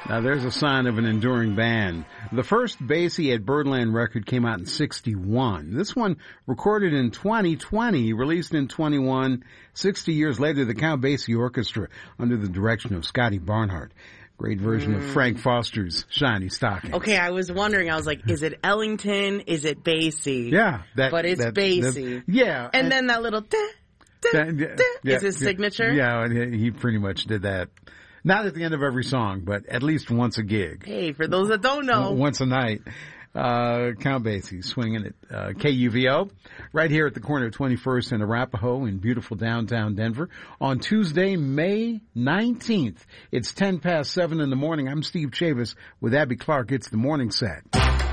Now, there's a sign of an enduring band. The first Basie at Birdland record came out in 61. This one, recorded in 2020, released in 21. 60 years later, the Count Basie Orchestra, under the direction of Scotty Barnhart. Great version of Frank Foster's Shiny Stockings. Okay, I was wondering, I was like, is it Ellington? Is it Basie? Yeah. But it's Basie. Yeah. And then that little is his signature? Yeah, he pretty much did that. Not at the end of every song, but at least once a gig. Hey, for those that don't know. Once a night. Count Basie swinging at KUVO right here at the corner of 21st and Arapahoe in beautiful downtown Denver on Tuesday, May 19th. It's 10 past 7 in the morning. I'm Steve Chavis with Abby Clark. It's the morning set.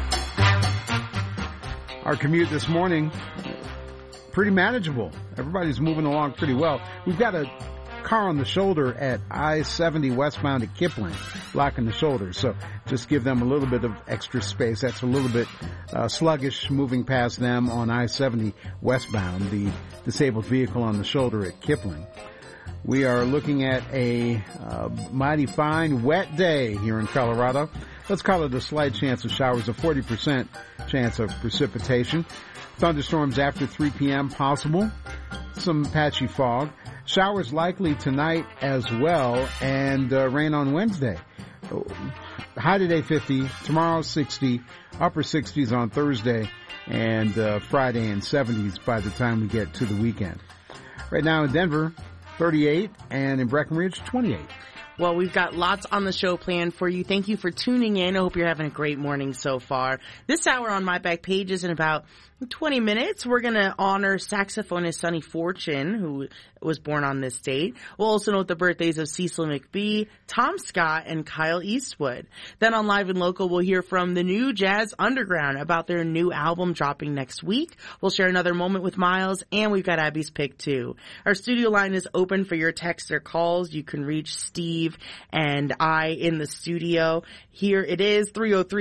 Our commute this morning, pretty manageable. Everybody's moving along pretty well. We've got a car on the shoulder at I-70 westbound at Kipling, blocking the shoulder. So just give them a little bit of extra space. That's a little bit sluggish moving past them on I-70 westbound, the disabled vehicle on the shoulder at Kipling. We are looking at a mighty fine wet day here in Colorado. Let's call it a slight chance of showers, a 40% chance of precipitation. Thunderstorms after 3 p.m. possible. Some patchy fog. Showers likely tonight as well, and rain on Wednesday. High today 50, tomorrow 60, upper 60s on Thursday, and Friday and 70s by the time we get to the weekend. Right now in Denver, 38, and in Breckenridge, 28. Well, we've got lots on the show planned for you. Thank you for tuning in. I hope you're having a great morning so far. This hour on My Back Page is in about 20 minutes. We're going to honor saxophonist Sonny Fortune, who was born on this date. We'll also note the birthdays of Cecil McBee, Tom Scott, and Kyle Eastwood. Then on Live and Local, we'll hear from the New Jazz Underground about their new album dropping next week. We'll share another moment with Miles, and we've got Abby's Pick too. Our studio line is open for your texts or calls. You can reach Steve and I in the studio. Here it is,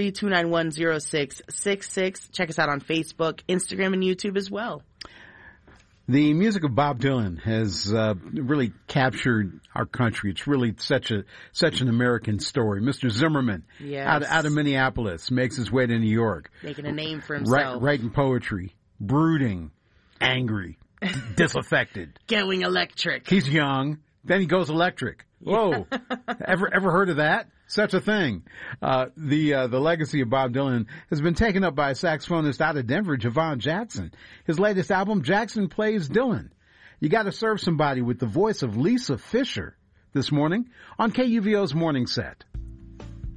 303-291-0666. Check us out on Facebook, Instagram, and YouTube as well. The music of Bob Dylan has really captured our country. It's really such an American story. Mr. Zimmerman, yes, out of Minneapolis, makes his way to New York. Making a name for himself. Writing poetry, brooding, angry, disaffected. Going electric. He's young, then he goes electric. Whoa. Ever heard of that? Such a thing. The legacy of Bob Dylan has been taken up by a saxophonist out of Denver, Javon Jackson. His latest album, Jackson Plays Dylan. You gotta serve somebody with the voice of Lisa Fisher this morning on KUVO's Morning Set.